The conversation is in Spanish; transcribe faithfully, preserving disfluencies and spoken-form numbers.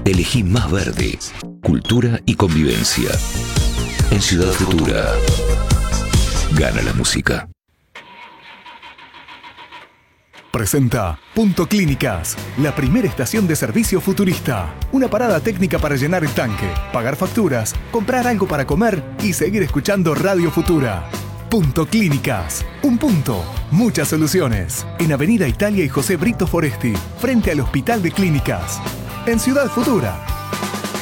Elegí más verde, cultura y convivencia. En Ciudad Futura, gana la música. Presenta Punto Clínicas, la primera estación de servicio futurista. Una parada técnica para llenar el tanque, pagar facturas, comprar algo para comer y seguir escuchando Radio Futura. Punto Clínicas. Un punto, muchas soluciones. En Avenida Italia y José Brito Foresti, frente al Hospital de Clínicas. En Ciudad Futura.